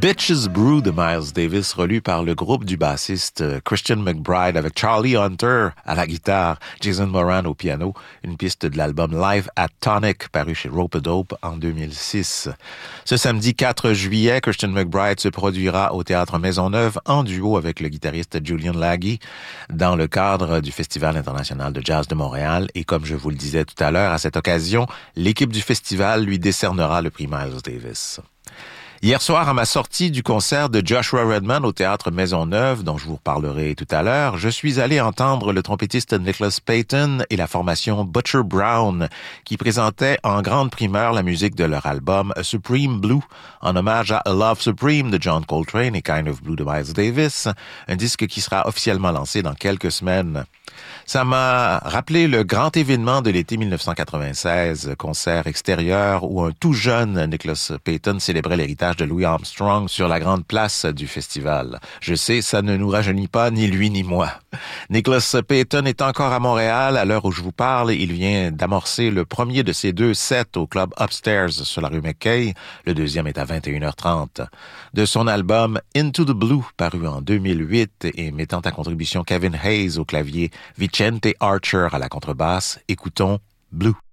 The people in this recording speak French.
Bitches Brew de Miles Davis, relu par le groupe du bassiste Christian McBride avec Charlie Hunter à la guitare, Jason Moran au piano, une piste de l'album Live at Tonic paru chez Rope-A-Dope en 2006. Ce samedi 4 juillet, Christian McBride se produira au Théâtre Maisonneuve en duo avec le guitariste Julian Laghi dans le cadre du Festival international de jazz de Montréal et comme je vous le disais tout à l'heure, à cette occasion, l'équipe du festival lui décernera le prix Miles Davis. Hier soir, à ma sortie du concert de Joshua Redman au Théâtre Maisonneuve, dont je vous reparlerai tout à l'heure, je suis allé entendre le trompettiste Nicholas Payton et la formation Butcher Brown, qui présentaient en grande primeur la musique de leur album A Supreme Blue, en hommage à A Love Supreme de John Coltrane et Kind of Blue de Miles Davis, un disque qui sera officiellement lancé dans quelques semaines. Ça m'a rappelé le grand événement de l'été 1996, concert extérieur où un tout jeune Nicholas Payton célébrait l'héritage de Louis Armstrong sur la grande place du festival. Je sais, ça ne nous rajeunit pas, ni lui ni moi. Nicholas Payton est encore à Montréal à l'heure où je vous parle. Il vient d'amorcer le premier de ses 2 sets au club Upstairs sur la rue McKay. Le deuxième est à 21h30. De son album Into the Blue, paru en 2008 et mettant à contribution Kevin Hayes au clavier, Vicente Archer à la contrebasse, écoutons Blue.